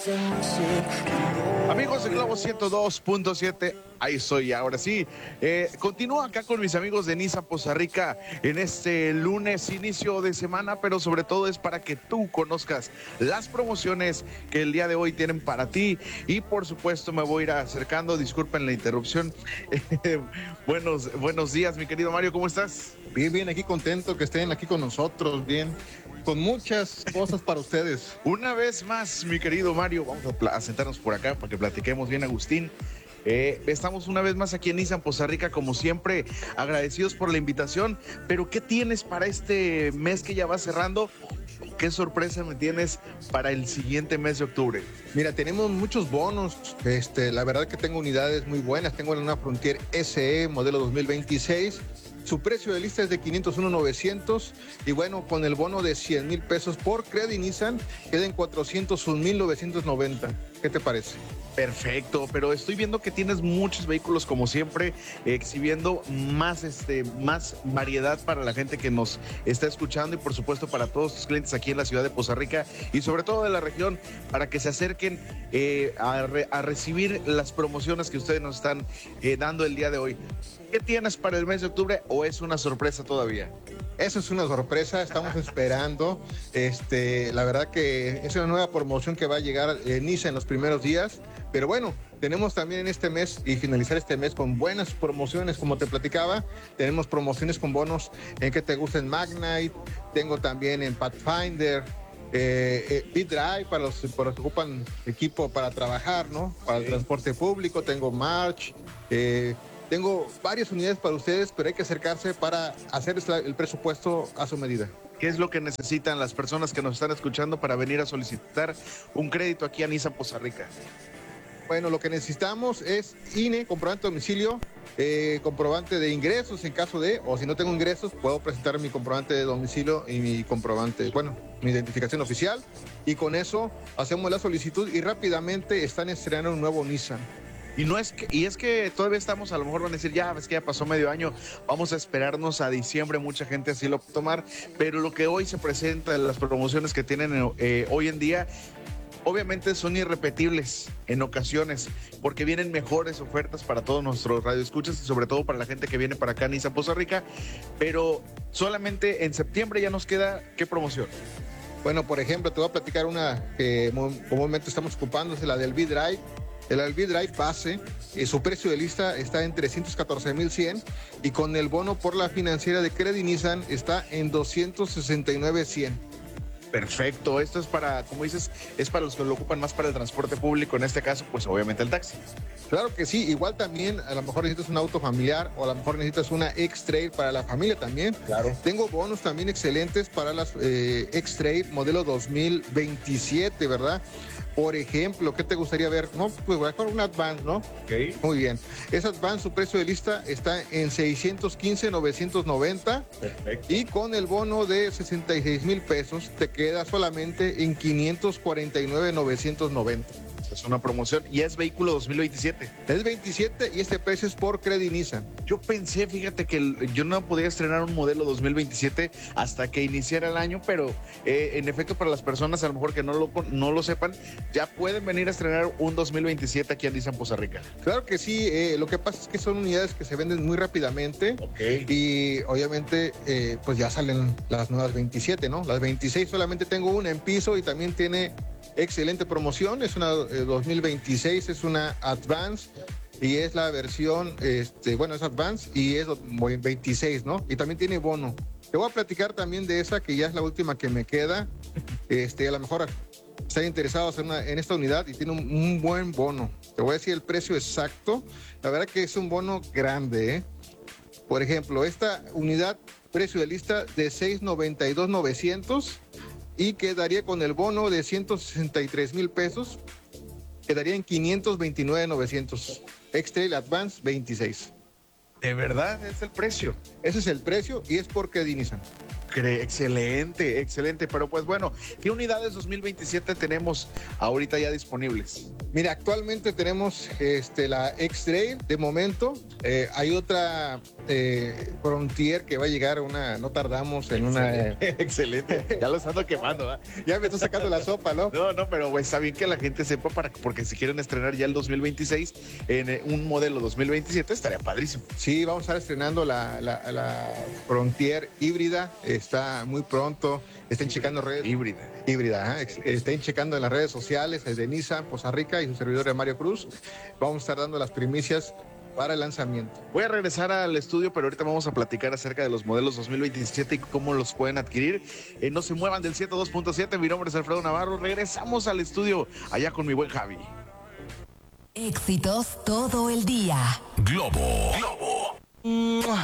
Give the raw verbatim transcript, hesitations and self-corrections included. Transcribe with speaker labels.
Speaker 1: Amigos de Globo ciento dos punto siete, ahí soy ahora sí. Eh, continúo acá con mis amigos de Nissan Poza Rica en este lunes, inicio de semana, pero sobre todo es para que tú conozcas las promociones que el día de hoy tienen para ti. Y por supuesto me voy a ir acercando, disculpen la interrupción. buenos, buenos días, mi querido Mario, ¿cómo estás?
Speaker 2: Bien, bien, aquí contento que estén aquí con nosotros, bien, con muchas cosas para ustedes.
Speaker 1: Una vez más, mi querido Mario, vamos a, a sentarnos por acá para que platiquemos bien, Agustín. Eh, estamos una vez más aquí en Nissan Poza Rica, como siempre, agradecidos por la invitación. Pero ¿qué tienes para este mes que ya va cerrando? ¿Qué sorpresa me tienes para el siguiente mes de octubre?
Speaker 2: Mira, tenemos muchos bonos. Este, la verdad que tengo unidades muy buenas. Tengo una Frontier S E modelo dos mil veintiséis. Su precio de lista es de quinientos uno mil novecientos y bueno, con el bono de cien mil pesos por Credit Nissan queda en cuatrocientos un mil novecientos noventa. ¿Qué te parece?
Speaker 1: Perfecto, pero estoy viendo que tienes muchos vehículos como siempre, exhibiendo más, este, más variedad para la gente que nos está escuchando y por supuesto para todos tus clientes aquí en la ciudad de Poza Rica y sobre todo de la región, para que se acerquen eh, a, re, a recibir las promociones que ustedes nos están eh, dando el día de hoy. ¿Qué tienes para el mes de octubre o es una sorpresa todavía?
Speaker 2: Eso es una sorpresa, estamos esperando. Este, la verdad que es una nueva promoción que va a llegar en Nissan en los primeros días. Pero bueno, tenemos también en este mes y finalizar este mes con buenas promociones, como te platicaba. Tenemos promociones con bonos en que te gusten Magnite, tengo también en Pathfinder, eh, eh, B-Drive para los, para los que ocupan equipo para trabajar, ¿no? Para el sí. transporte público, tengo March, eh, tengo varias unidades para ustedes, pero hay que acercarse para hacer el presupuesto a su medida.
Speaker 1: ¿Qué es lo que necesitan las personas que nos están escuchando para venir a solicitar un crédito aquí a Nissan Poza Rica?
Speaker 2: Bueno, lo que necesitamos es I N E, comprobante de domicilio, eh, comprobante de ingresos en caso de, o si no tengo ingresos, puedo presentar mi comprobante de domicilio y mi comprobante, bueno, mi identificación oficial. Y con eso hacemos la solicitud y rápidamente están estrenando un nuevo Nissan.
Speaker 1: Y no es que, y es que todavía estamos, a lo mejor van a decir, ya, es que ya pasó medio año, vamos a esperarnos a diciembre, mucha gente así lo va a tomar, pero lo que hoy se presenta, las promociones que tienen eh, hoy en día, obviamente son irrepetibles en ocasiones, porque vienen mejores ofertas para todos nuestros radioescuchas y sobre todo para la gente que viene para acá a Nissan Poza Rica, pero solamente en septiembre ya nos queda, ¿qué promoción?
Speaker 2: Bueno, por ejemplo, te voy a platicar una que comúnmente estamos ocupando, es la del B-Drive. El B-Drive base, eh, su precio de lista está en trescientos catorce mil cien y con el bono por la financiera de Credit Nissan está en doscientos sesenta y nueve mil cien.
Speaker 1: Perfecto, esto es para, como dices, es para los que lo ocupan más para el transporte público, en este caso, pues obviamente el taxi.
Speaker 2: Claro que sí, igual también a lo mejor necesitas un auto familiar o a lo mejor necesitas una X-Trail para la familia también.
Speaker 1: Claro.
Speaker 2: Tengo bonos también excelentes para las eh, X-Trail modelo dos mil veintisiete, ¿verdad? Por ejemplo, ¿qué te gustaría ver? No, pues mejor un Advance, ¿no?
Speaker 1: Ok.
Speaker 2: Muy bien. Ese Advance, su precio de lista está en seiscientos quince mil novecientos noventa.
Speaker 1: Perfecto.
Speaker 2: Y con el bono de sesenta y seis mil pesos te queda solamente en quinientos cuarenta y nueve mil novecientos noventa.
Speaker 1: Es una promoción y es vehículo dos mil veintisiete.
Speaker 2: Es veintisiete y este precio es por Credit Nissan.
Speaker 1: Yo pensé, fíjate que el, yo no podía estrenar un modelo dos mil veintisiete hasta que iniciara el año, pero eh, en efecto para las personas a lo mejor que no lo, no lo sepan, ya pueden venir a estrenar un dos mil veintisiete aquí en Nissan Poza Rica.
Speaker 2: Claro que sí, eh, lo que pasa es que son unidades que se venden muy rápidamente.
Speaker 1: Okay.
Speaker 2: Y obviamente eh, pues ya salen las nuevas veintisiete, ¿no? Las veintiséis solamente tengo una en piso y también tiene excelente promoción, es una eh, dos mil veintiséis, es una Advance y es la versión, este, bueno, es Advance y es veintiséis, ¿no? Y también tiene bono. Te voy a platicar también de esa que ya es la última que me queda. Este, a lo mejor están interesados en, una, en esta unidad y tiene un, un buen bono. Te voy a decir el precio exacto. La verdad que es un bono grande, ¿eh? Por ejemplo, esta unidad, precio de lista de seiscientos noventa y dos mil novecientos. Y quedaría con el bono de ciento sesenta y tres mil pesos, quedaría en quinientos veintinueve mil novecientos. X-Trail Advance veintiséis.
Speaker 1: ¿De verdad es el precio?
Speaker 2: Ese es el precio y es por Credit Nissan.
Speaker 1: Excelente, excelente. Pero pues bueno, ¿qué unidades dos mil veintisiete tenemos ahorita ya disponibles?
Speaker 2: Mira, actualmente tenemos este, la X-Trail de momento. Eh, hay otra eh, Frontier que va a llegar, una, no tardamos en una... Eh,
Speaker 1: Excelente, ya los ando quemando, ¿eh?
Speaker 2: Ya me estoy sacando la sopa, ¿no?
Speaker 1: No, no, pero pues, está bien que la gente sepa, para, porque si quieren estrenar ya el dos mil veintiséis en eh, un modelo dos mil veintisiete, estaría padrísimo.
Speaker 2: Sí, vamos a estar estrenando la, la, la Frontier híbrida, está muy pronto. Estén checando redes.
Speaker 1: Híbrida.
Speaker 2: Híbrida, ¿eh? Estén checando en las redes sociales de Nissan Poza Rica y su servidor de Mario Cruz. Vamos a estar dando las primicias para el lanzamiento.
Speaker 1: Voy a regresar al estudio, pero ahorita vamos a platicar acerca de los modelos dos mil veintisiete y cómo los pueden adquirir. Eh, no se muevan del ciento dos punto siete. Mi nombre es Alfredo Navarro. Regresamos al estudio allá con mi buen Javi.
Speaker 3: Éxitos todo el día.
Speaker 4: Globo. Globo.